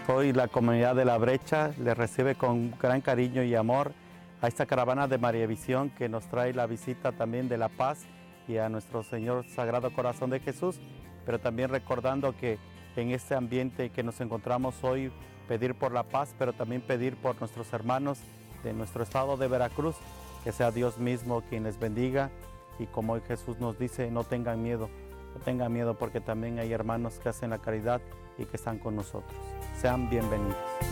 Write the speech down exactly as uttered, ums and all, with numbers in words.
Hoy la comunidad de La Brecha le recibe con gran cariño y amor a esta caravana de María Visión que nos trae la visita también de la paz y a nuestro Señor Sagrado Corazón de Jesús, pero también recordando que en este ambiente que nos encontramos hoy, pedir por la paz, pero también pedir por nuestros hermanos de nuestro estado de Veracruz, que sea Dios mismo quien les bendiga y como Jesús nos dice, no tengan miedo, no tengan miedo porque también hay hermanos que hacen la caridad y que están con nosotros. Sean bienvenidos.